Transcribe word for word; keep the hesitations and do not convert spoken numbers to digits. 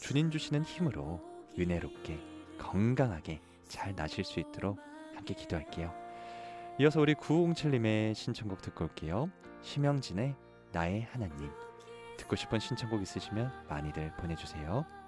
주님 주시는 힘으로 은혜롭게 건강하게 잘 나실 수 있도록 함께 기도할게요. 이어서 우리 구오공칠님의 신청곡 듣고 올게요. 심영진의 나의 하나님. 듣고 싶은 신청곡 있으시면 많이들 보내주세요.